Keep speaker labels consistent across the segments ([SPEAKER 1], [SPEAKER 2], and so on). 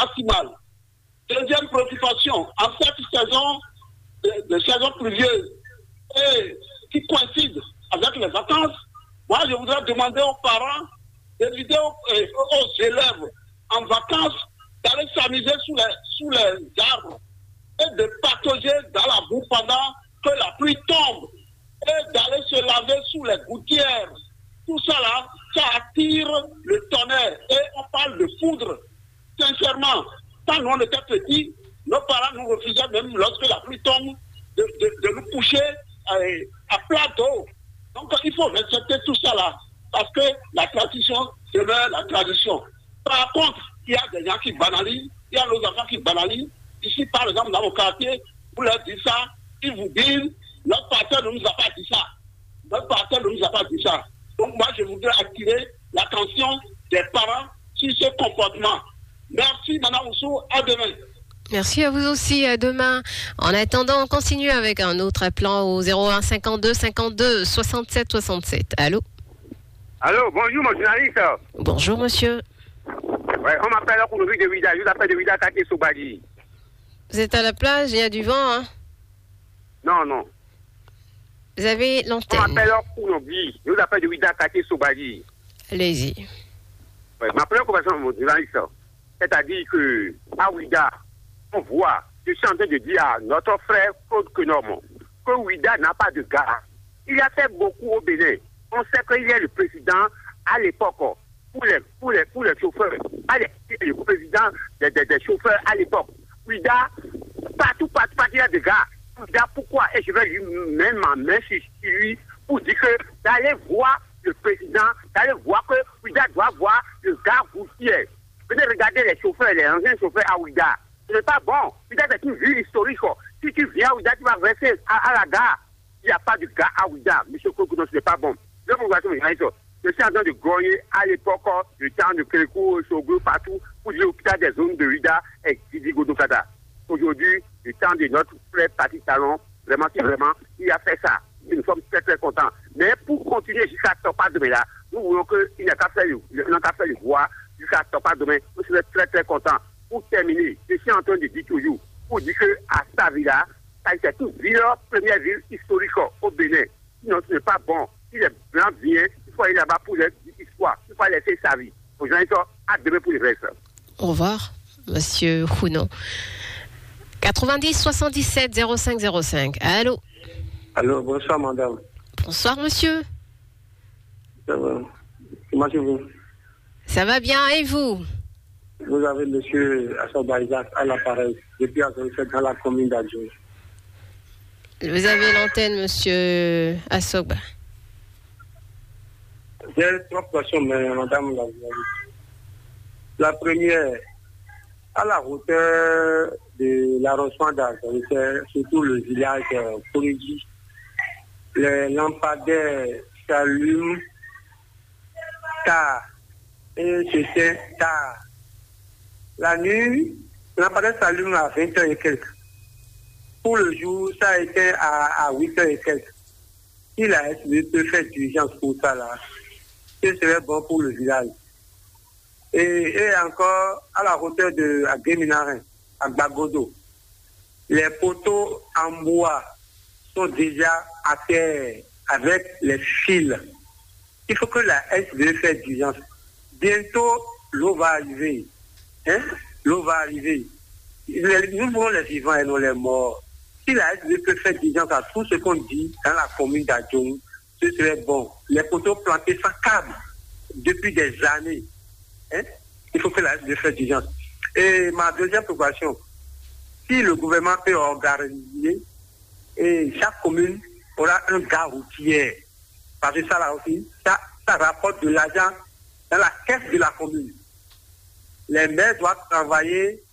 [SPEAKER 1] maximale. Deuxième préoccupation, en cette saison de saison pluvieuse et qui coïncide avec les vacances, moi je voudrais demander aux parents d'éviter aux élèves en vacances d'aller s'amuser sous les arbres et de patauger dans la boue pendant que la pluie tombe et d'aller se laver sous les gouttières. Tout ça là, ça attire le tonnerre et on parle de foudre. Sincèrement, quand nous on était petits, nos parents nous refusaient même lorsque la pluie tombe de nous coucher à plat d'eau. Donc il faut respecter tout ça là, parce que la tradition demeure la tradition. Par contre, il y a des gens qui banalisent, il y a nos enfants qui banalisent. Ici, par exemple, dans mon quartier, vous leur dites ça, ils vous disent, notre partenaire ne nous a pas dit ça. Notre partenaire ne nous a pas dit ça. Donc moi, je voudrais attirer l'attention des parents sur ce comportement. Merci, Mme Oussou, à demain.
[SPEAKER 2] Merci à vous aussi, à demain. En attendant, on continue avec un autre appelant au 01 52 52 67 67. Allô?
[SPEAKER 3] Allô, bonjour, mon journaliste.
[SPEAKER 2] Bonjour, monsieur.
[SPEAKER 3] Ouais, on m'appelle pour le de Vida, je m'appelle de Vida Kake Sobadi.
[SPEAKER 2] Vous êtes à la plage, il y a du vent, hein?
[SPEAKER 3] Non, non.
[SPEAKER 2] Vous avez l'antenne.
[SPEAKER 3] On m'appelle pour le vie, je m'appelle de Vida Kake Sobadi.
[SPEAKER 2] Allez-y.
[SPEAKER 3] Ouais, ma première conversation, mon journaliste, c'est-à-dire que à Ouida, on voit, je suis en train de dire à notre frère Claude Kenormont que Ouida n'a pas de gare. Il a fait beaucoup au Bénin. On sait qu'il est le président à l'époque pour les chauffeurs. Le président des chauffeurs à l'époque. Ouida, partout, il y a des gars. Ouida, pourquoi? Et je vais lui mettre ma main sur lui pour dire que d'aller voir le président, d'aller voir que Ouida doit voir le gars routier. Venez regarder les chauffeurs, les anciens chauffeurs à Ouida. Ce n'est pas bon. Ouida, c'est une ville historique. Si tu viens à Ouida, tu vas rester à la gare. Il n'y a pas de gare à Ouida. Monsieur Kokuno, ce n'est pas bon. Je suis en train de grogner à l'époque du temps de Kékou, Sogou, partout, pour dire l'hôpital des zones de Ouida et Didi Godokada. Aujourd'hui, le temps de notre frère Patrick Talon, vraiment, il a fait ça. Et nous sommes très, très contents. Mais pour continuer jusqu'à Topa demain là, nous voulons qu'il n'a qu'à faire le voir jusqu'à Topa demain. Nous sommes très, très contents. Pour terminer, je suis en train de dire toujours, pour dire qu'à Savila, c'est une ville, première ville historique au Bénin. Sinon, ce n'est pas bon. Si les Blancs viennent, il faut aller là-bas pour l'histoire. Il faut laisser sa vie. Aux gens, à demain pour les restes.
[SPEAKER 2] Au revoir, monsieur Khounon. 90 77 05 05. Allô?
[SPEAKER 4] Allô, bonsoir, madame.
[SPEAKER 2] Bonsoir, monsieur.
[SPEAKER 4] Ça va? Comment allez-vous?
[SPEAKER 2] Ça va bien, et vous?
[SPEAKER 4] Vous avez monsieur Assoba Isaac à l'appareil, depuis dans la commune d'Adjoum.
[SPEAKER 2] Vous avez l'antenne, monsieur Assoba.
[SPEAKER 4] J'ai trois questions, mais madame la première, à la hauteur de l'arrondissement d'Adjoum, surtout le village Corrigi, les lampadaires s'allument tard et c'était tard. La nuit, les lampadaires s'allument à 20h et quelques. Pour le jour, ça a été à 8h et quelques. Si la SB peut faire d'urgence pour ça là, ce serait bon pour le village. Et encore, à la hauteur de Guéminarin, à Bagodo, les poteaux en bois sont déjà à terre avec les fils. Il faut que la SB fasse d'urgence. Bientôt, l'eau va arriver. L'eau va arriver. Nous voulons les vivants et non les morts. Si la SB peut faire d'urgence à tout ce qu'on dit dans la commune d'Adjoum, ce serait bon. Les poteaux plantés sans câble depuis des années. Il faut que la SB fasse d'urgence. Et ma deuxième préoccupation, si le gouvernement peut organiser, et chaque commune aura un gare routier, parce que ça là aussi, ça rapporte de l'argent dans la caisse de la commune. Les maires doivent travailler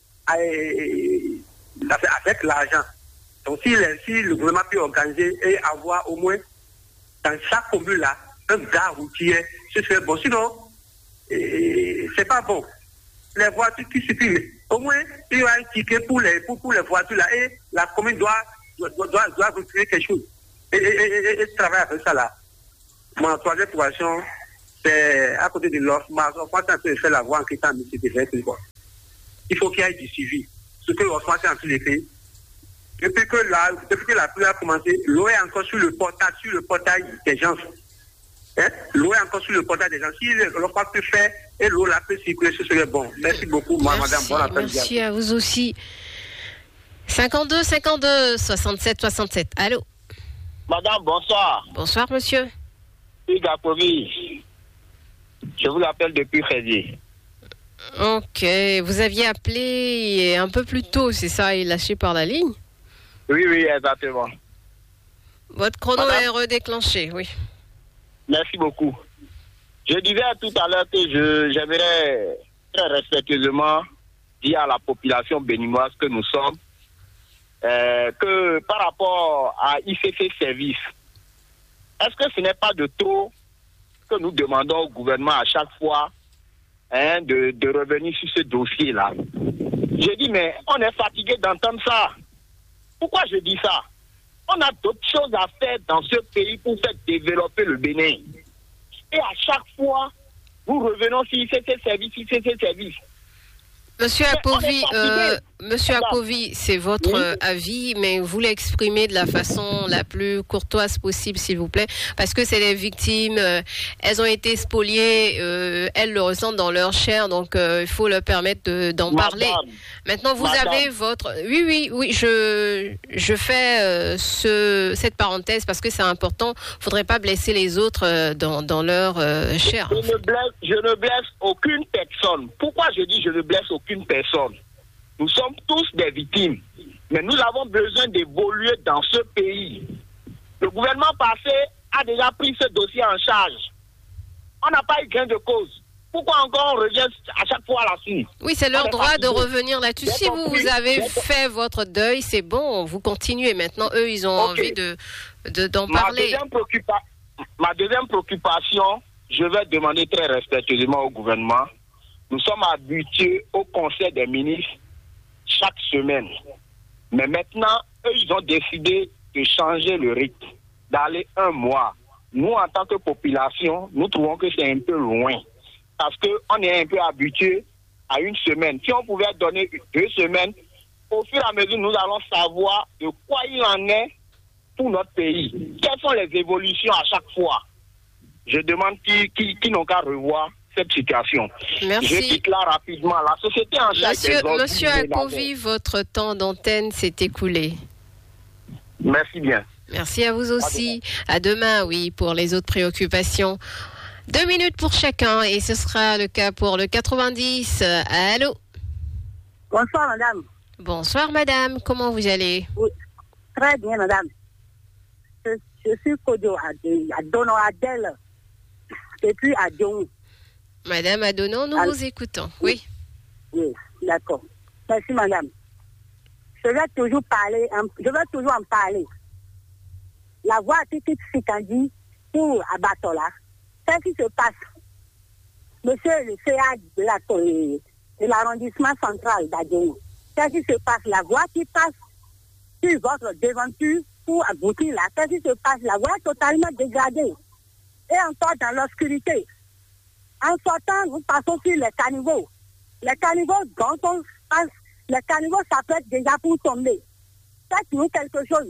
[SPEAKER 4] avec l'argent. Donc si le gouvernement peut organiser et avoir au moins dans chaque commune là un gare routier, ce serait bon. Sinon, c'est pas bon. Les voitures qui suppriment, au moins il y aura un ticket pour les voitures là et la commune doit retirer quelque chose et travailler avec ça là. Mon troisième situation, c'est à côté de l'offre. Ma enfant est en train de faire la voie en quittant M. Devette. il faut qu'il y ait du suivi. Ce que l'on fait en tous les faits. Depuis que la pluie a commencé, l'eau est encore sur le portail des gens. Hein? L'eau est encore sur le portail des gens. Si l'on n'a pas pu faire et l'eau là peut circuler, ce serait bon. Merci beaucoup, madame. Bon après-midi.
[SPEAKER 2] Merci à vous aussi. 52 52 67 67. Allô?
[SPEAKER 5] Madame, bonsoir.
[SPEAKER 2] Bonsoir, monsieur.
[SPEAKER 5] Igapovi. Je vous appelle depuis Crédit.
[SPEAKER 2] Ok. Vous aviez appelé un peu plus tôt, c'est ça, et lâché par la ligne?
[SPEAKER 5] Oui, exactement.
[SPEAKER 2] Votre chrono est redéclenché, oui.
[SPEAKER 5] Merci beaucoup. Je disais tout à l'heure que j'aimerais très respectueusement dire à la population béninoise que nous sommes que par rapport à ICC Service, est-ce que ce n'est pas de trop que nous demandons au gouvernement à chaque fois de revenir sur ce dossier-là? Je dis, mais on est fatigué d'entendre ça. Pourquoi je dis ça? On a d'autres choses à faire dans ce pays pour faire développer le Bénin. Et à chaque fois, nous revenons sur ICC Service.
[SPEAKER 2] Monsieur Apovi, c'est votre avis, mais vous l'exprimez de la façon la plus courtoise possible, s'il vous plaît, parce que c'est les victimes, elles ont été spoliées, elles le ressentent dans leur chair, donc il faut leur permettre d'en parler. Maintenant, vous avez votre... Oui, je fais cette parenthèse parce que c'est important. Il ne faudrait pas blesser les autres dans leur chair.
[SPEAKER 5] Je ne blesse aucune personne. Pourquoi je dis je ne blesse aucune personne? Nous sommes tous des victimes, mais nous avons besoin d'évoluer dans ce pays. Le gouvernement passé a déjà pris ce dossier en charge. On n'a pas eu gain de cause. Pourquoi encore on revient à chaque fois à la suite? Oui,
[SPEAKER 2] c'est leur droit de revenir là-dessus. Si vous avez fait votre deuil, c'est bon, vous continuez. Maintenant, eux, ils ont envie d'en parler.
[SPEAKER 5] Ma deuxième préoccupation, je vais demander très respectueusement au gouvernement. Nous sommes habitués au Conseil des ministres chaque semaine. Mais maintenant, eux, ils ont décidé de changer le rythme, d'aller un mois. Nous, en tant que population, nous trouvons que c'est un peu loin. Parce qu'on est un peu habitué à une semaine. Si on pouvait donner 2 semaines, au fur et à mesure, nous allons savoir de quoi il en est pour notre pays. Quelles sont les évolutions à chaque fois? Je demande qui n'ont qu'à revoir cette situation.
[SPEAKER 2] Merci.
[SPEAKER 5] Je quitte là rapidement. La société en charge
[SPEAKER 2] Monsieur Apovi, votre temps d'antenne s'est écoulé.
[SPEAKER 5] Merci bien.
[SPEAKER 2] Merci à vous aussi. À demain, oui, pour les autres préoccupations. 2 minutes pour chacun et ce sera le cas pour le 90. Allô?
[SPEAKER 6] Bonsoir, madame.
[SPEAKER 2] Bonsoir, madame. Comment vous allez?
[SPEAKER 6] Oui, très bien, madame. Je suis Kodio Adono Adèle, depuis Adjon.
[SPEAKER 2] Madame Adono, nous vous écoutons. Oui.
[SPEAKER 6] Oui, d'accord. Merci, madame. Je vais toujours en parler. La voix a été Sikandi pour Abatola. Qu'est-ce qui se passe? Monsieur le CA de l'arrondissement central d'Adjon. Qu'est-ce qui se passe? La voie qui passe sur votre devanture pour aboutir là. Qu'est-ce qui se passe? La voie est totalement dégradée. Et encore dans l'obscurité. En sortant, nous passons sur les caniveaux. Les caniveaux, quand on passe, les caniveaux s'apprêtent déjà pour tomber. Faites-nous quelque chose.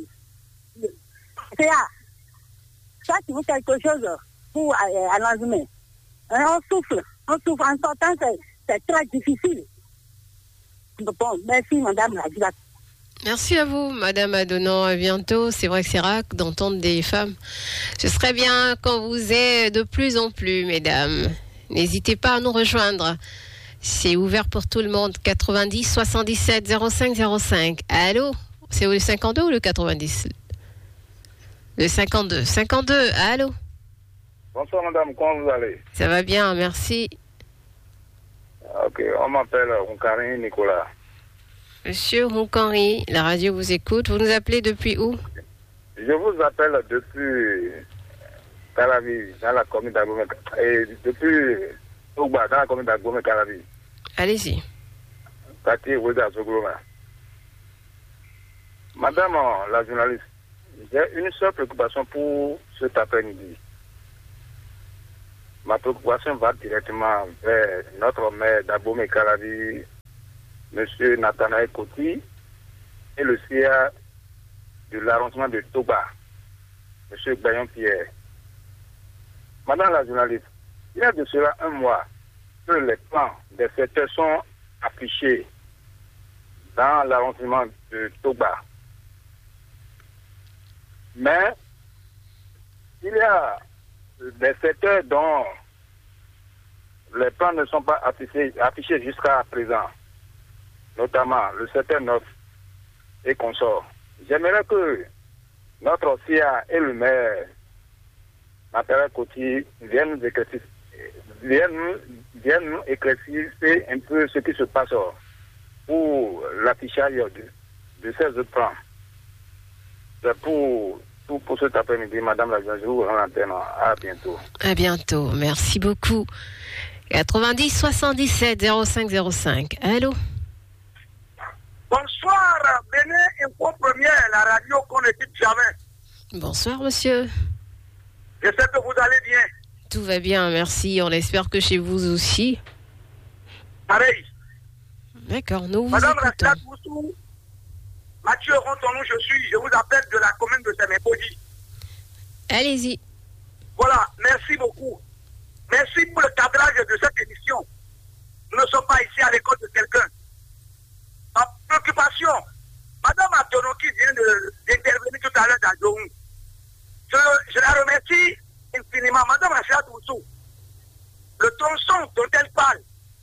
[SPEAKER 6] Faites-nous quelque chose pour un lendemain. On souffle en sortant, c'est très difficile. Bon, merci, madame la directrice.
[SPEAKER 2] Merci à vous, madame Adonan. À bientôt. C'est vrai que c'est rare d'entendre des femmes. Ce serait bien qu'on vous ait de plus en plus, mesdames. N'hésitez pas à nous rejoindre. C'est ouvert pour tout le monde. 90 77 05 05. Allô? C'est le 52 ou le 90? Le 52. 52, allô?
[SPEAKER 7] Bonsoir madame, comment vous allez?
[SPEAKER 2] Ça va bien, merci.
[SPEAKER 7] Ok, on m'appelle Hunkari Nicolas.
[SPEAKER 2] Monsieur Hunkari, la radio vous écoute. Vous nous appelez depuis où?
[SPEAKER 7] Je vous appelle depuis Calavi, dans la commune d'Agomé. Et depuis Ougba, dans la commune d'Agomé Calavi.
[SPEAKER 2] Allez-y.
[SPEAKER 7] Quartier Oueda Zogloma. Madame la journaliste, j'ai une seule préoccupation pour cet après-midi. Ma préoccupation va directement vers notre maire d'Abomey Calavi, M. Nathanaël Koti, et le CA de l'arrondissement de Toba, M. Bayon Pierre. Madame la journaliste, il y a de cela un mois que les plans des secteurs sont affichés dans l'arrondissement de Toba. Mais il y a des secteurs dont les plans ne sont pas affichés jusqu'à présent, notamment le secteur 9 et consorts. J'aimerais que notre CA et le maire, Nathanaël Koti, viennent nous éclaircir un peu ce qui se passe pour l'affichage de ces autres plans. C'est pour cet après-midi, Madame la Journaliste, je vous rends l'antenne. À bientôt.
[SPEAKER 2] À bientôt. Merci beaucoup. 90 77 05 05. Allô?
[SPEAKER 1] Bonsoir, Bénin Info Première, la radio qu'on n'écoute jamais.
[SPEAKER 2] Bonsoir, monsieur.
[SPEAKER 1] J'espère que vous allez bien.
[SPEAKER 2] Tout va bien, merci. On espère que chez vous aussi.
[SPEAKER 1] Pareil.
[SPEAKER 2] D'accord, nous vous
[SPEAKER 1] Madame
[SPEAKER 2] écoutons.
[SPEAKER 1] Rastat Moussou, Mathieu Rontonou, je vous appelle de la commune de Sémépodi.
[SPEAKER 2] Allez-y.
[SPEAKER 1] Voilà, merci beaucoup. Merci pour le cadrage de cette émission. Nous ne sommes pas ici à l'école de quelqu'un. Ma préoccupation, Madame Atono qui vient d'intervenir tout à l'heure dans Djoum, je la remercie infiniment. Madame Rastat Moussou, le tronçon dont elle parle,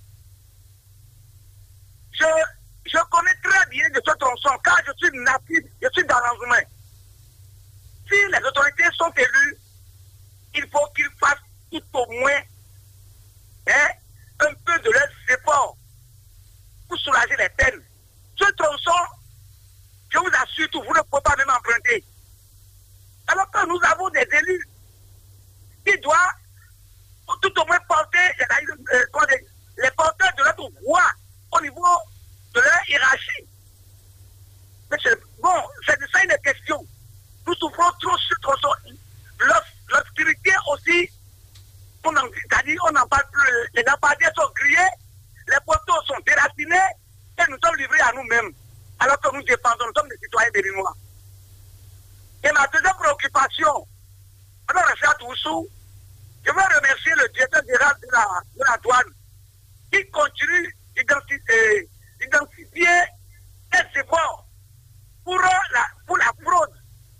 [SPEAKER 1] je connais très bien de ce tronçon, car je suis natif, je suis dans l'Anzoumen. Si les autorités sont élues, il faut qu'ils fassent tout au moins un peu de leurs efforts pour soulager les peines. Ce tronçon, je vous assure, vous ne pouvez pas même emprunter. Alors que nous avons des élus qui doivent tout au moins porter les porteurs de notre voix au niveau de leur hiérarchie. Mais bon, c'est de ça une question. Nous souffrons trop sur ce tronçon. L'obscurité aussi, on n'en parle plus. Les lampadaires sont grillés, les poteaux sont déracinés et nous sommes livrés à nous-mêmes. Alors que nous dépendons, nous sommes des citoyens béninois. Et ma deuxième préoccupation, Madame Rastat Moussou, je veux remercier le directeur général de la douane qui continue d'identifier les efforts pour la fraude.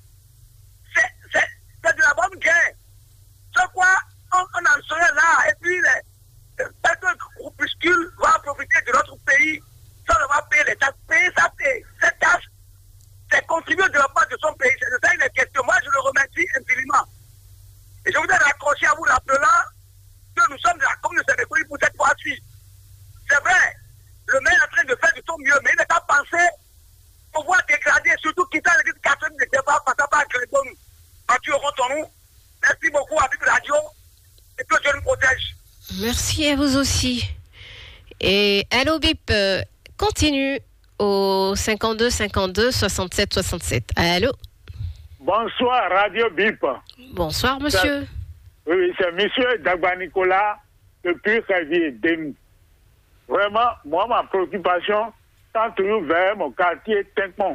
[SPEAKER 1] C'est de la bonne guerre. C'est quoi on en serait là et puis quelques groupuscules vont profiter de notre pays. Ça ne va payer les taxes. Payer ça, cette taxe, c'est contribuer de la part de son pays. C'est ça une question. Moi, je le remercie infiniment. Et je voudrais raccrocher à vous rappelant que nous sommes de la commune de Sénégal pour cette fois-ci. C'est vrai, le maire est en train de faire du tout mieux, mais il n'est pas pensé pouvoir dégrader, surtout quitter l'église catholique de débat, passant par Clédon, Mathieu Rontonou. Merci beaucoup à Bible Radio et que Dieu nous protège.
[SPEAKER 2] Merci à vous aussi. Et Allo Bip continue au 52 52 67 67. Allô?
[SPEAKER 8] Bonsoir, Radio Bip.
[SPEAKER 2] Bonsoir, monsieur.
[SPEAKER 8] Oui, c'est monsieur Dagba Nicolas depuis Xavier Demi. Vraiment, moi, ma préoccupation tend toujours vers mon quartier Tinkpon.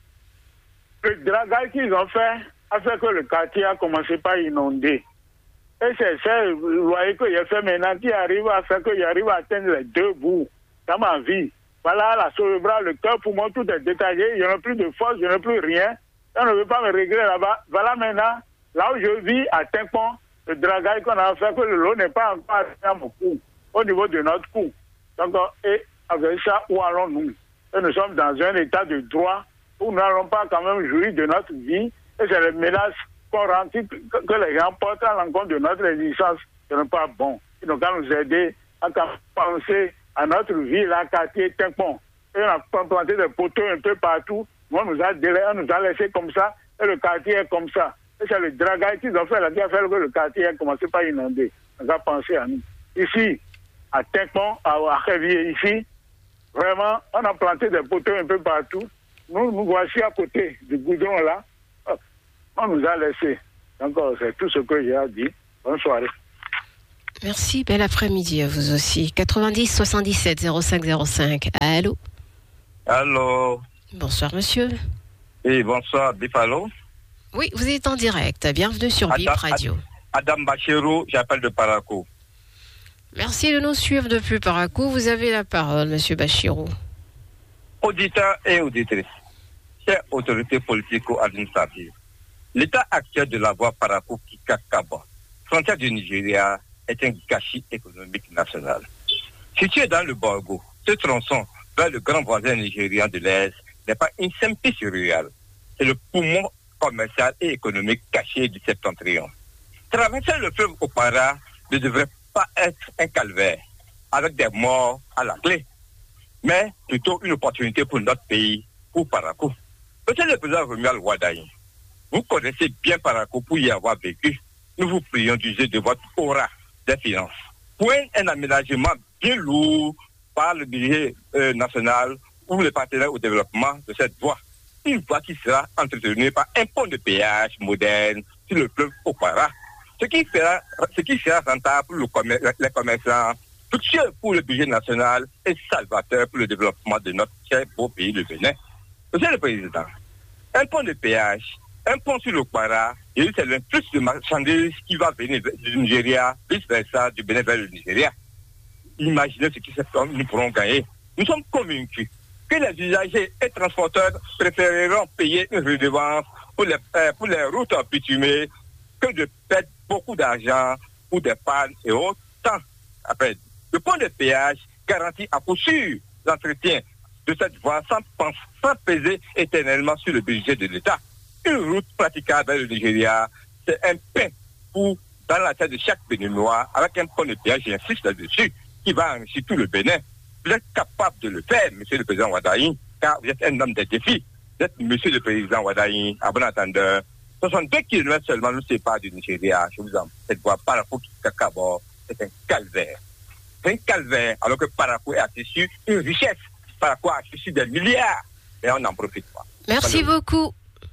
[SPEAKER 8] Le dragage qu'ils ont fait a fait que le quartier a commencé par inonder. Et c'est ça, vous voyez qu'il a fait maintenant qui arrive à faire qu'il arrive à atteindre les deux bouts dans ma vie. Voilà, la cérébrale, le cœur, pour moi, tout est détaillé. Il n'y a plus de force, je n'ai plus rien. On ne veut pas me régler là-bas. Voilà maintenant, là où je vis, à Tinkpon, le dragage qu'on a fait, que le lot n'est pas encore arrivé à mon cou, au niveau de notre cou. Donc, et avec ça, où allons-nous? Et nous sommes dans un état de droit où nous n'allons pas quand même jouir de notre vie. Et c'est les menaces qu'on rend, que les gens portent à l'encontre de notre existence. Ce n'est pas bon. Ils n'ont qu'à nous aider à penser à notre vie, là, quartier Tinkpon. Et on a planté des poteaux un peu partout. On nous a laissé comme ça. Et le quartier est comme ça. Et c'est le dragage qu'ils ont fait là qui a fait que le quartier a commencé par inonder. On va penser à nous. Ici, à Tinkpon, à Révier, ici, vraiment, on a planté des poteaux un peu partout. Nous voici à côté du goudron là. On nous a laissé. Donc, c'est tout ce que j'ai à dire. Bonne soirée.
[SPEAKER 2] Merci, bel après-midi à vous aussi. 90 77 05 05. Allô?
[SPEAKER 9] Allô.
[SPEAKER 2] Bonsoir, monsieur.
[SPEAKER 9] Oui, bonsoir, Bifalo.
[SPEAKER 2] Oui, vous êtes en direct. Bienvenue sur Bip Radio.
[SPEAKER 9] Adam Bachirou, j'appelle de Parakou.
[SPEAKER 2] Merci de nous suivre depuis Parakou. Vous avez la parole, monsieur Bachirou.
[SPEAKER 9] Auditeurs et auditrices, chères autorités politico-administratives, l'état actuel de la voie Parakou-Kikakaba, frontière du Nigeria, est un gâchis économique national. Situé dans le Borgo, ce tronçon vers le grand voisin nigérian de l'Est n'est pas une simple piste rurale. C'est le poumon commercial et économique caché du septentrion. Traverser le fleuve Opara ne devrait pas être un calvaire, avec des morts à la clé, mais plutôt une opportunité pour notre pays, pour Parakou. Monsieur le président Romuald Wadaï, vous connaissez bien Parakou pour y avoir vécu. Nous vous prions d'user de votre aura des finances. Pour un aménagement bien lourd par le budget national ou les partenaires au développement de cette voie. Une voie qui sera entretenue par un pont de péage moderne sur le fleuve Opara. Ce qui sera rentable pour les commerçants, fructueux pour le budget national et salvateur pour le développement de notre cher beau pays, le Bénin. Monsieur le Président, un pont de péage, un pont sur l'Opara, et c'est le plus de marchandises qui va venir du Nigeria, vice-versa, du Bénin vers le Nigeria. Imaginez ce que nous pourrons gagner. Nous sommes convaincus que les usagers et transporteurs préféreront payer une redevance pour les routes bitumées que de perdre beaucoup d'argent pour des pannes et autres temps après. Le pont de péage garantit à coup sûr l'entretien de cette voie sans peser éternellement sur le budget de l'État. Une route praticable vers le Nigeria, c'est un pain dans la tête de chaque Béninois avec un pont de péage, j'insiste là-dessus, qui va enrichir tout le Bénin. Vous êtes capable de le faire, monsieur le président Wadaï, car vous êtes un homme des défis. Vous êtes monsieur le président Wadaï, à bon entendeur. 62 km seulement nous séparent du Nigeria. Je vous en prie, cette voie Parakou-Kikakaba, c'est un calvaire. C'est un calvaire, alors que Parakou est assis sur une richesse. Parakou est assis sur des milliards, mais on n'en profite pas.
[SPEAKER 2] Merci beaucoup.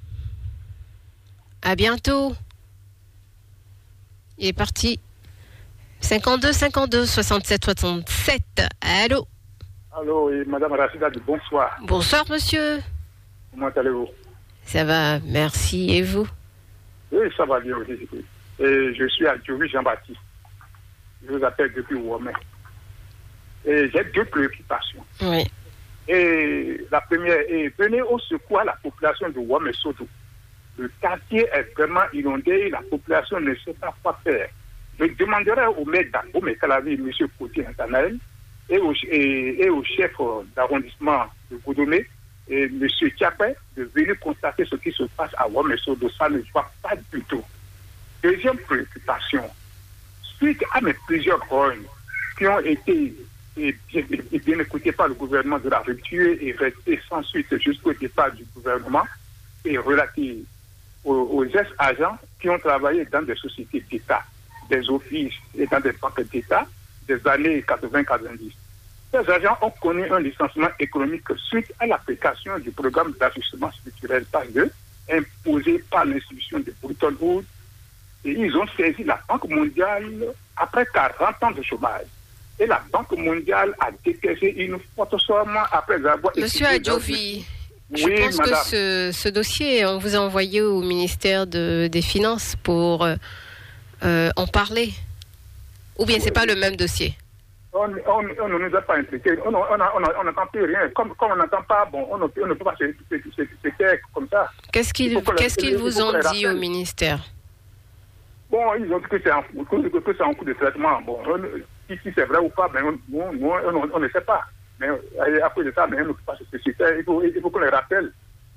[SPEAKER 2] À bientôt. Il est parti. 52 52 67 67. Allô.
[SPEAKER 8] Allô, et Madame Rachida, bonsoir.
[SPEAKER 2] Bonsoir, monsieur.
[SPEAKER 8] Comment allez-vous?
[SPEAKER 2] Ça va, merci. Et vous?
[SPEAKER 8] Oui, ça va bien aussi. Et je suis à Djouri Jean-Baptiste. Je vous appelle depuis Ouamé. Et j'ai deux préoccupations.
[SPEAKER 2] Oui.
[SPEAKER 8] Et la première est venez au secours à la population de Ouamé Sodo. Le quartier est vraiment inondé, la population ne sait pas quoi faire. Je demanderai au maire d'Ambo, Calavi, M. Koti Intanaël, et au chef d'arrondissement de Goudomé, et M. Tchapé, de venir constater ce qui se passe à Ouamé Sodo. Ça ne va pas du tout. Deuxième préoccupation, suite à mes plusieurs points qui ont été bien écoutés par le gouvernement de la rupture et restés sans suite jusqu'au départ du gouvernement, et relatifs aux ex-agents qui ont travaillé dans des sociétés d'État, des offices et dans des banques d'État des années 80-90. Ces agents ont connu un licenciement économique suite à l'application du programme d'ajustement structurel PAS 2 imposé par l'institution de Bretton Woods, et ils ont saisi la Banque mondiale après 40 ans de chômage. Et la Banque mondiale a décaissé une forte somme après avoir...
[SPEAKER 2] Monsieur Adjovi, je pense madame, que ce dossier, on vous a envoyé au ministère des Finances pour en parler. Ou bien c'est pas le même dossier?
[SPEAKER 8] On ne nous a pas impliqués. On n'entend plus rien. Comme on n'entend pas, bon, on ne peut pas se taire comme ça.
[SPEAKER 2] Qu'est-ce qu'ils vous ont dit au ministère?
[SPEAKER 8] Bon, ils ont dit que c'est en cours de traitement. Bon, si c'est vrai ou pas, ben, on ne sait pas. Mais après de ça, ben, on ne peut pas se taire. Il faut qu'on les rappelle.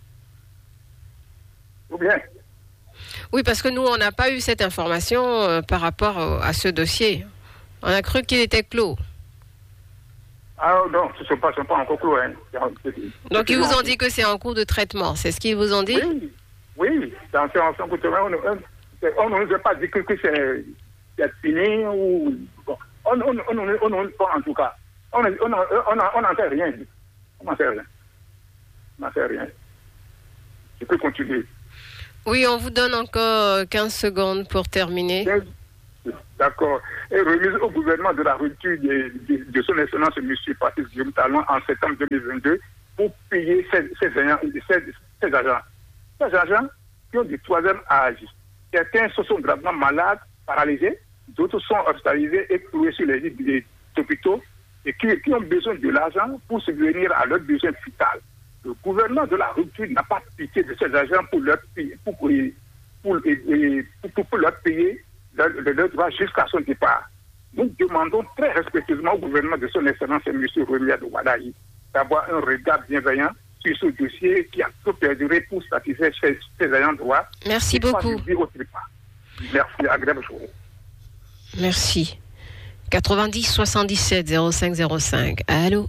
[SPEAKER 8] Ou bien?
[SPEAKER 2] Oui, parce que nous, on n'a pas eu cette information par rapport à ce dossier. On a cru qu'il était clos.
[SPEAKER 8] Ah non, ce ne sont pas encore clos. Hein.
[SPEAKER 2] Donc, ils vous ont dit que c'est en cours de traitement. C'est ce qu'ils vous ont dit?
[SPEAKER 8] Oui. C'est en cours de traitement. On ne nous a pas dit que c'est fini ou... Bon. En tout cas, on n'en sait rien. On n'en sait rien. Je peux continuer.
[SPEAKER 2] Oui, on vous donne encore 15 secondes pour terminer.
[SPEAKER 8] D'accord. Et remise au gouvernement de la rupture de son excellence, M. Patrice Guillaume Talon, en septembre 2022, pour payer ces agents. Ces agents qui ont du troisième âge. Certains sont gravement malades, paralysés, d'autres sont hospitalisés et cloués sur les lits des hôpitaux et qui ont besoin de l'argent pour subvenir à leurs besoins vitaux. Le gouvernement de la rupture n'a pas pitié de ces agents pour leur payer, pour leur payer leur droit jusqu'à son départ. Nous demandons très respectueusement au gouvernement de son excellence M. Romuald Wadayi d'avoir un regard bienveillant sur ce dossier qui a trop perduré pour satisfaire ces ayants droit.
[SPEAKER 2] Merci beaucoup.
[SPEAKER 8] Merci, agréable journée.
[SPEAKER 2] Merci. 90 77 05 05. Allô?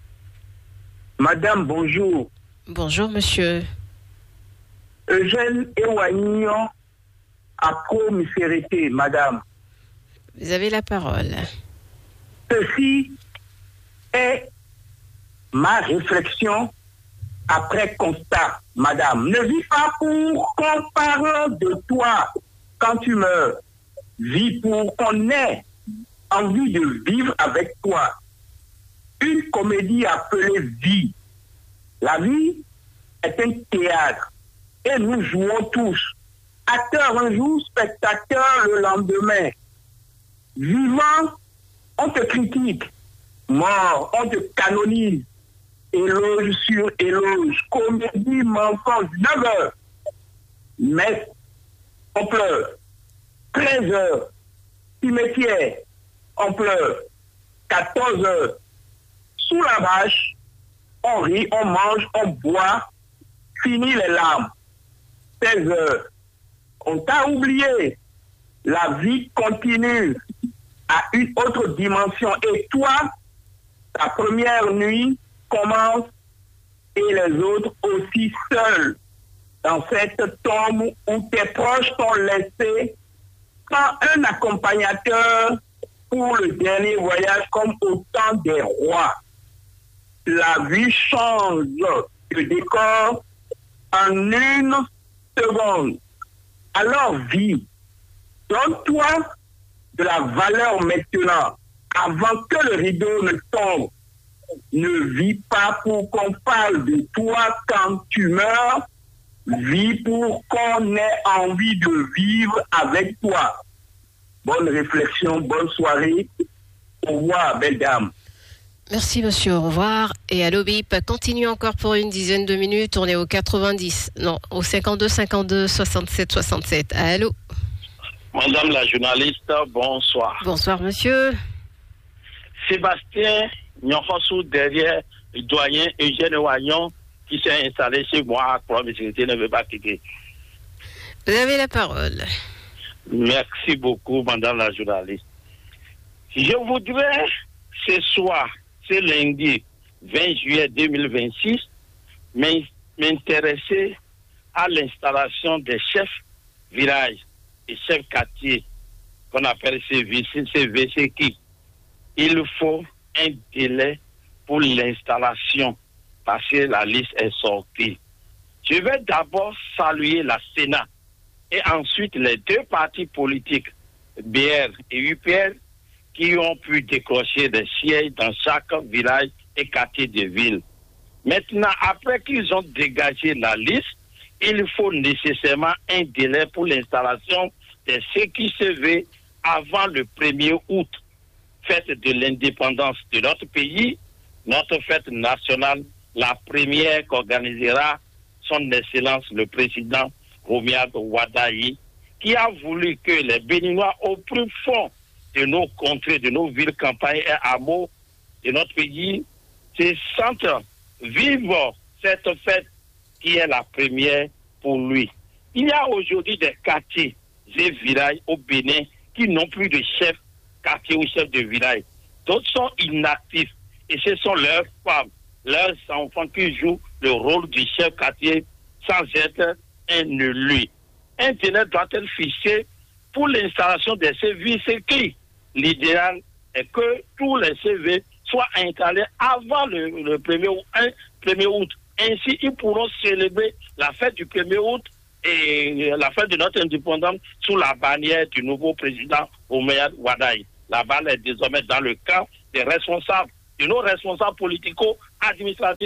[SPEAKER 10] Madame, bonjour.
[SPEAKER 2] Bonjour, monsieur.
[SPEAKER 10] Eugène Ewagnon à Pro-Misérité, madame.
[SPEAKER 2] Vous avez la parole.
[SPEAKER 10] Ceci est ma réflexion après constat, madame. Ne vis pas pour qu'on parle de toi quand tu meurs. Vis pour qu'on ait envie de vivre avec toi. Une comédie appelée vie. La vie est un théâtre et nous jouons tous. Acteurs un jour, spectateurs le lendemain. Vivant, on te critique. Mort, on te canonise. Éloge sur éloge. Comédie, mensonge, 9 heures. Messe, on pleure. 13 heures. Cimetière, on pleure. 14 heures. Sous la vache, on rit, on mange, on boit. Fini les larmes. 16 heures. On t'a oublié. La vie continue à une autre dimension. Et toi, ta première nuit commence et les autres aussi seuls dans cette tombe où tes proches t'ont laissé sans un accompagnateur pour le dernier voyage comme au temps des rois. La vie change de décor en une seconde. Alors vis. Donne-toi de la valeur maintenant, avant que le rideau ne tombe. Ne vis pas pour qu'on parle de toi quand tu meurs. Vis pour qu'on ait envie de vivre avec toi. Bonne réflexion, bonne soirée. Au revoir, belle dame.
[SPEAKER 2] Merci, monsieur. Au revoir. Et à l'OBIP, continue encore pour une dizaine de minutes. On est au 90. Non, au 52 52 67 67. Allô?
[SPEAKER 11] Madame la journaliste, bonsoir.
[SPEAKER 2] Bonsoir, monsieur.
[SPEAKER 11] Sébastien Nyonfossou, derrière le doyen Eugène Ewagnon, qui s'est installé chez moi à Pro-Misérité, ne veut pas quitter.
[SPEAKER 2] Vous avez la parole.
[SPEAKER 11] Merci beaucoup, madame la journaliste. Je voudrais, ce soir, ce lundi 20 juillet 2026, m'intéresser à l'installation des chefs villages et chefs quartiers, qu'on appelle CVCQ. Il faut un délai pour l'installation, parce que la liste est sortie. Je vais d'abord saluer la Sénat et ensuite les deux partis politiques, BR et UPR, qui ont pu décrocher des sièges dans chaque village et quartier de ville. Maintenant, après qu'ils ont dégagé la liste, il faut nécessairement un délai pour l'installation de CQCV avant le 1er août, fête de l'indépendance de notre pays, notre fête nationale, la première qu'organisera son Excellence le Président Romuald Wadayi, qui a voulu que les Béninois au plus fond de nos contrées, de nos villes, campagnes et hameaux de notre pays se sentent vivre cette fête qui est la première pour lui. Il y a aujourd'hui des quartiers et villages au Bénin qui n'ont plus de chef quartier ou chef de village. D'autres sont inactifs et ce sont leurs femmes, leurs enfants qui jouent le rôle du chef quartier sans être un élu. Un délai doit être fixé pour l'installation des services qui, l'idéal est que tous les CV soient installés avant le 1er août. Ainsi, ils pourront célébrer la fête du 1er août et la fête de notre indépendance sous la bannière du nouveau président Romuald Wadayi. La balle est désormais dans le camp des responsables, de nos responsables politico-administratifs.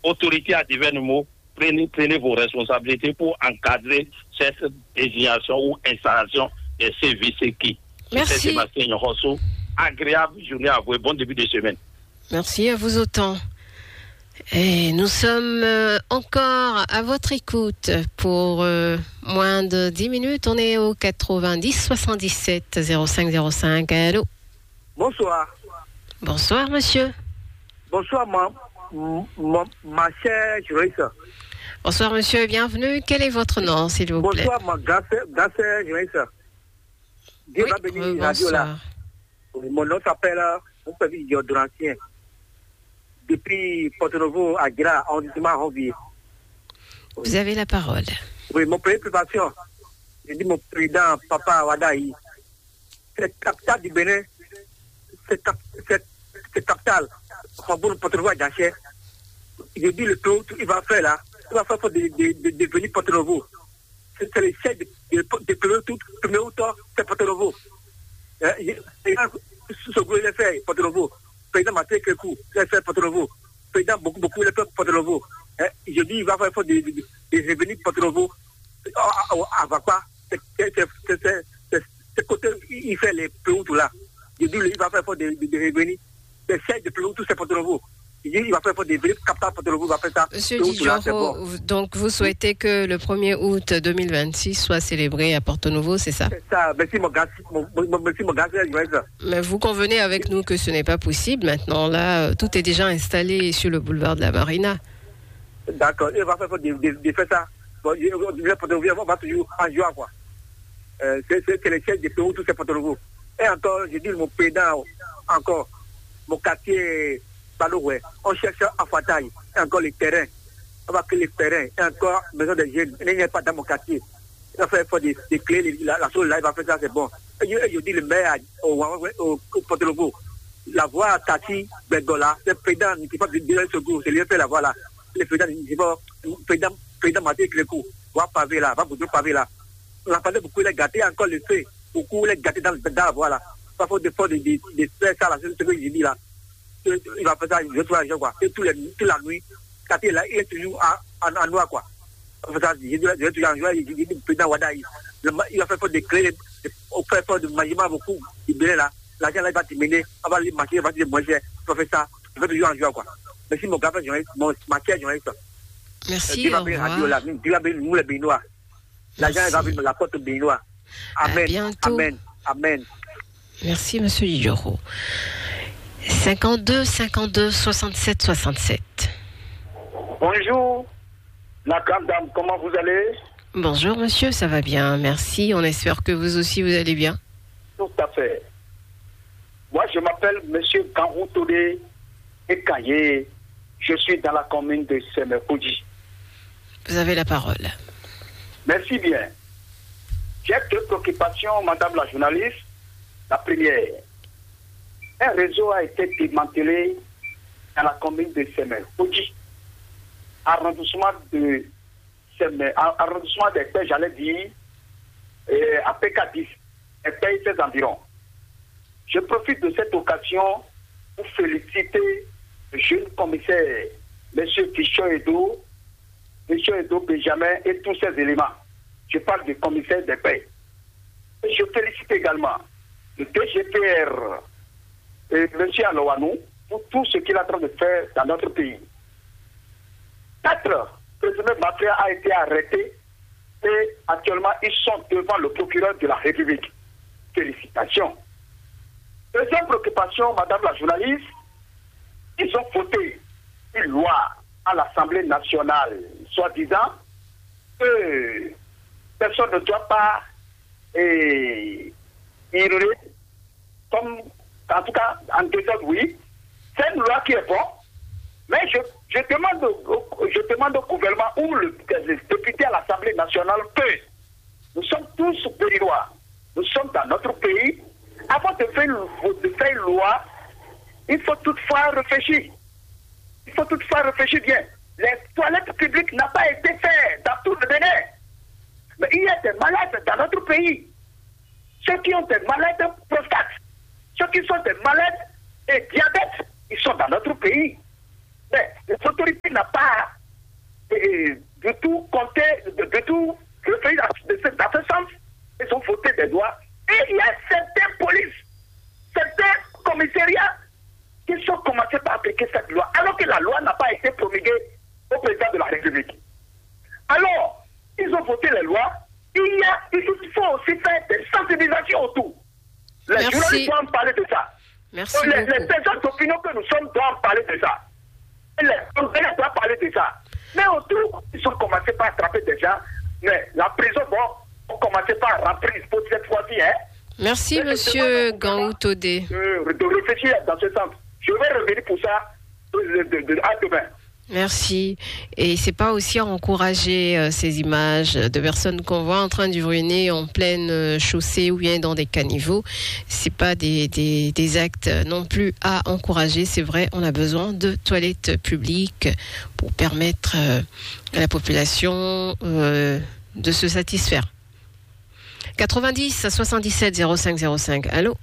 [SPEAKER 11] autorité à divers niveaux, prenez vos responsabilités pour encadrer cette désignation ou installation de ces VCQ.
[SPEAKER 2] Merci.
[SPEAKER 11] C'est Sébastien Nyorosso. Agréable journée à vous et bon début de semaine.
[SPEAKER 2] Merci à vous autant. Et nous sommes encore à votre écoute pour moins de 10 minutes. On est au 90 77 05 05. Allô?
[SPEAKER 10] Bonsoir.
[SPEAKER 2] Bonsoir, monsieur.
[SPEAKER 10] Bonsoir, ma chère journaliste.
[SPEAKER 2] Bonsoir, monsieur. Bienvenue. Quel est votre nom, s'il vous plaît?
[SPEAKER 10] Bonsoir, ma grâce journaliste. Dieu va bénir la radio là. Mon nom s'appelle Moupevi Yodorancien. Depuis Porto-Novo à Gra, arrondissement Ronvier.
[SPEAKER 2] Vous avez la parole.
[SPEAKER 10] Oui, mon préoccupation, j'ai dit mon président, Papa Wadaï, cette capitale du Bénin, cette capitale, Rambourg, Porto-Novo à Daché, j'ai dit le tour, il va faire là, il va faire pour devenir Porto-Novo. C'est le chef de premier auteur, c'est Porto-Novo. Ce que il a fait, Porto-Novo. Président Mathieu Kekou, il a fait Porto-Novo. Président beaucoup, il a fait Porto-Novo. Je dis, il va faire de revenir Porto-Novo. À Vakwa, c'est côté, il fait les Péoutou là. Je dis, il va faire de revenir. C'est chef de Péoutou, c'est Porto-Novo. Il va faire des vrais capteurs Porto-Novo, va faire ça.
[SPEAKER 2] Monsieur Dijoro, donc vous souhaitez que le 1er août 2026 soit célébré à Porto-Novo, c'est ça? C'est
[SPEAKER 10] ça, merci mon gars.
[SPEAKER 2] Mais vous convenez avec nous que ce n'est pas possible maintenant, là, tout est déjà installé sur le boulevard de la Marina.
[SPEAKER 10] D'accord, il va faire ça. Bon, Porto-Novo va toujours en juin, quoi. C'est les chefs des pays, tout c'est Porto-Novo. Et encore, je dis mon président, encore, mon quartier. On cherche à Fataï, encore les terrains, on va créer les terrains, et encore maison des jeunes, il n'y a pas dans mon quartier. Il va faire des clés, la chose là, il va faire ça, c'est bon. Et je dis le maire au Porto-Novo, la voie Tati Bergola, le président qui pas de secours, c'est lui qui fait la voie là. Le président Mathieu Klekou, va paver là, va bouger paver là. On a parlé beaucoup, il a gâté encore le fait, beaucoup, il a gâté dans la voie là. Pas faut de faire ça là, c'est ce que je dis là. Il va faire ça, je trouve l'argent, quoi. Et toute la nuit, quand il est là, il est toujours en noir, quoi. Il va faire ça, je vais toujours en joie, il dit, le président Wadaï, il va faire des clés, il va faire de maniement beaucoup, il est là, l'argent là, il va terminer, on va aller marcher, il va dire moins cher, il va faire ça, il va toujours en joie, quoi. Merci, mon gars, ma chère journaliste.
[SPEAKER 2] Merci, au revoir.
[SPEAKER 10] Dieu va bénir nous, les Béninois. L'argent, il va venir la porte Béninois. Amen, amen, amen.
[SPEAKER 2] Merci, monsieur Dijoro. 52 52 67 67.
[SPEAKER 7] Bonjour, la grande dame, comment vous allez?
[SPEAKER 2] Bonjour monsieur, ça va bien, merci. On espère que vous aussi vous allez bien.
[SPEAKER 7] Tout à fait. Moi, je m'appelle monsieur Kanrou Todé Ekaye. Je suis dans la commune de Semekoudi.
[SPEAKER 2] Vous avez la parole.
[SPEAKER 7] Merci bien. J'ai deux préoccupations, madame la journaliste. La première, un réseau a été démantelé dans la commune de Semekoudi. Arrondissement des Pères, j'allais dire, à PK10, et pays ses environs. Je profite de cette occasion pour féliciter le jeune commissaire, M. Fichon Edo Benjamin et tous ces éléments. Je parle du commissaire des pays. Et je félicite également le DGPR et M. Alowanou pour tout ce qu'il est en train de faire dans notre pays. 4 présumés mafias a été arrêtés et actuellement ils sont devant le procureur de la République. Félicitations. Deuxième préoccupation, madame la journaliste, ils ont voté une loi à l'Assemblée nationale, soi-disant que personne ne doit pas ignorer, comme en tout cas en désordre, oui. C'est une loi qui est bonne. Mais je demande au gouvernement ou le député à l'Assemblée nationale que nous sommes tous béninois. Nous sommes dans notre pays. Avant de faire une loi, il faut toutefois réfléchir. Il faut toutefois réfléchir bien. Les toilettes publiques n'ont pas été faites dans tout le Bénin. Mais il y a des malades dans notre pays. Ceux qui ont des malades prostate, ceux qui sont des malades et diabète, ils sont dans notre pays. Mais les autorités n'ont pas
[SPEAKER 12] de tout compter, de tout réfléchir dans ce sens. Ils ont voté des lois. Et il y a certaines polices, certains commissariats qui sont commencés par appliquer cette loi, alors que la loi n'a pas été promulguée au président de la République. Alors, ils ont voté les lois. Il faut aussi faire des sensibilisations autour. Les journalistes doivent en parler de ça.
[SPEAKER 2] Merci
[SPEAKER 12] les personnes d'opinion que nous sommes doivent en parler de ça. Et les journalistes doivent parler de ça. Mais autour, ils ont commencé par attraper des gens. Mais la prison, on commençait par remplir pour cette fois-ci.
[SPEAKER 2] Merci, monsieur Gangou Todé.
[SPEAKER 12] De réfléchir dans ce sens. Je vais revenir pour ça à demain.
[SPEAKER 2] Merci. Et c'est pas aussi à encourager ces images de personnes qu'on voit en train d'uriner en pleine chaussée ou bien dans des caniveaux. C'est pas des actes non plus à encourager. C'est vrai, on a besoin de toilettes publiques pour permettre à la population de se satisfaire. 90 77 05 05. Allô?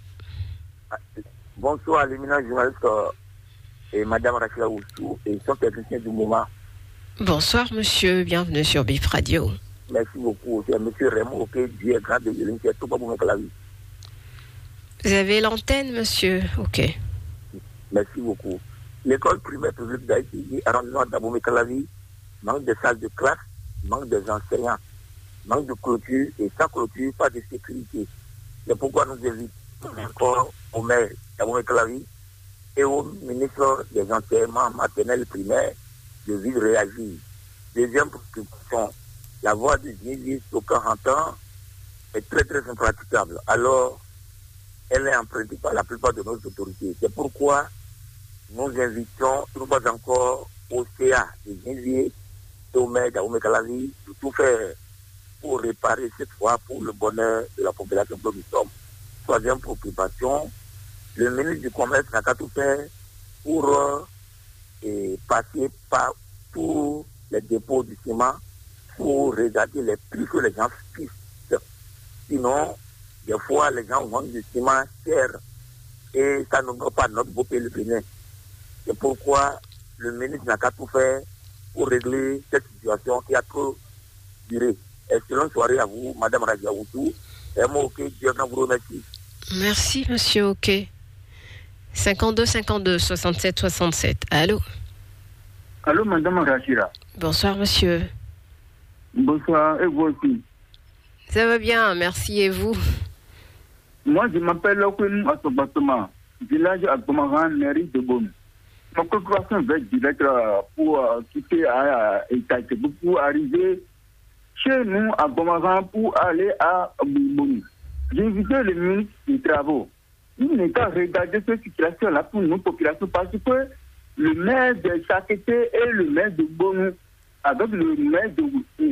[SPEAKER 13] Bonsoir, l'éminent journaliste et Madame Rachida Oussou et son technicien du moment.
[SPEAKER 2] Bonsoir, monsieur. Bienvenue sur BIF Radio.
[SPEAKER 13] Merci beaucoup. C'est monsieur Raymond Oké, Dieu est grand de l'Élysée. C'est tout pas pour mettre la vie.
[SPEAKER 2] Vous avez l'antenne, monsieur. Ok.
[SPEAKER 13] Merci beaucoup. L'école primaire publique d'Haïti, arrondissement d'Abomey-Calavi, manque de salles de classe, manque des enseignants, manque de clôture et sans clôture, pas de sécurité. C'est pourquoi nous invitons encore au maire d'Abomey-Calavi et au ministre des enseignements maternels primaires de vite réagir. Deuxième préoccupation, la voie du Nivis aucun entend est très très impraticable. Alors, elle est empruntée par la plupart de nos autorités. C'est pourquoi nous invitons, une fois encore, au CA de Nivis et au maire d'Abomey-Calavi de tout faire pour réparer cette fois pour le bonheur de la population que nous sommes. Troisième préoccupation, le ministre du Commerce n'a qu'à tout faire pour passer par tous les dépôts du ciment pour regarder les prix que les gens fixent. Sinon, des fois, les gens vendent du ciment cher et ça ne va pas notre beau pays le Bénin. C'est pourquoi le ministre n'a qu'à tout faire pour régler cette situation qui a trop duré. Excellente soirée à vous, Madame Radia Outou. Et moi, ok, Dieu vous remercie.
[SPEAKER 2] Merci, monsieur Ok. 52 52 67 67. Allô?
[SPEAKER 14] Allô, Madame Rachira.
[SPEAKER 2] Bonsoir, monsieur.
[SPEAKER 14] Bonsoir, et vous aussi?
[SPEAKER 2] Ça va bien, merci, et vous?
[SPEAKER 14] Moi, je m'appelle Okounou Asobatoma, village à Gomaran, mairie de Beaune. Ma préoccupation va direct pour quitter Itaïtebou, pour arriver chez nous à Gomaran pour aller à Beaune. J'ai invité le ministre des Travaux. Il n'est qu'à regarder cette situation-là pour nos populations parce que le maire de Chakété et le maire de Beaune, avec le maire de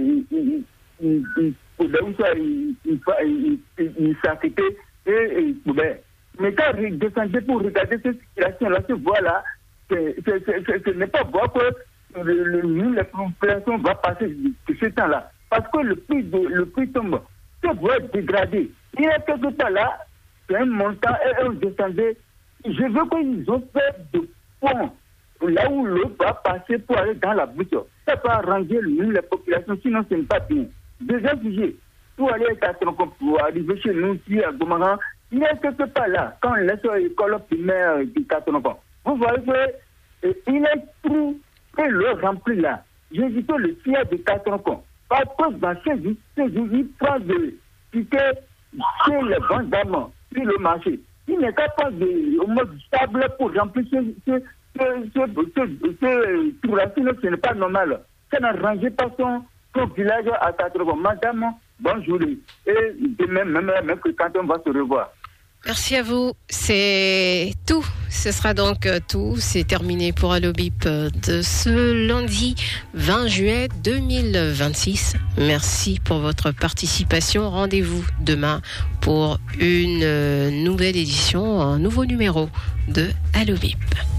[SPEAKER 14] Chakété et Koubert, mais quand vous descendez pour regarder cette situation-là, ce voie-là, ce n'est pas voir que la population va passer de ce temps-là. Parce que le prix tombe. Ce voie est dégradé. Il y a quelque temps là, c'est un montant et on descendait. Je veux qu'ils ont fait de ponts là où l'eau va passer pour aller dans la bouche. Ça va arranger la population, sinon ce n'est pas bien. Deuxième sujet, pour aller à Katronko, pour arriver chez nous ici à Gomaran, il y a quelque part là, quand on laisse l'école primaire du Katronko, vous voyez qu'il est trou et l'eau remplie là. J'ai dit que le CIA de Katronko, parce que dans ces il prend de tickets chez les banques d'amants, sur le marché. Il n'est capable au mode stable pour remplir ce trou-là, sinon ce n'est pas normal. Ça n'arrange pas son village à 80. Madame, bonjour. Et demain, même que quand on va se revoir.
[SPEAKER 2] Merci à vous. C'est tout. Ce sera donc tout. C'est terminé pour Allo Bip de ce lundi 20 juillet 2026. Merci pour votre participation. Rendez-vous demain pour une nouvelle édition, un nouveau numéro de Allo Bip.